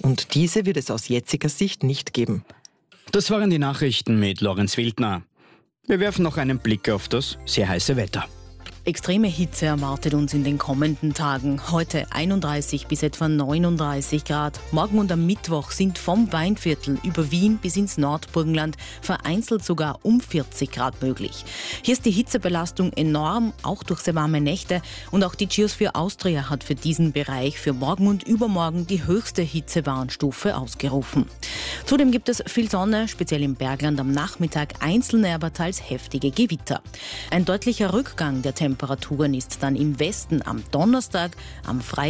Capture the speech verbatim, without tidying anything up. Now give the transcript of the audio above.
Und diese wird es aus jetziger Sicht nicht geben. Das waren die Nachrichten mit Lorenz Wildner. Wir werfen noch einen Blick auf das sehr heiße Wetter. Extreme Hitze erwartet uns in den kommenden Tagen. Heute einunddreißig bis etwa neununddreißig Grad. Morgen und am Mittwoch sind vom Weinviertel über Wien bis ins Nordburgenland vereinzelt sogar um vierzig Grad möglich. Hier ist die Hitzebelastung enorm, auch durch sehr warme Nächte. Und auch die Geosphere Austria hat für diesen Bereich für morgen und übermorgen die höchste Hitzewarnstufe ausgerufen. Zudem gibt es viel Sonne, speziell im Bergland am Nachmittag, einzelne aber teils heftige Gewitter. Ein deutlicher Rückgang der Temperaturen ist dann im Westen am Donnerstag, am Freitag